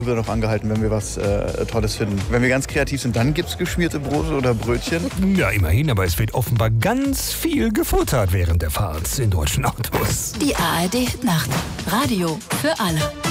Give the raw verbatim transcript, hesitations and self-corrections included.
Wir noch angehalten, wenn wir was äh, Tolles finden. Wenn wir ganz kreativ sind, dann gibt's geschmierte Brote oder Brötchen. Ja, immerhin, aber es wird offenbar ganz viel gefuttert während der Fahrt in deutschen Autos. Die A R D Nacht. Radio für alle.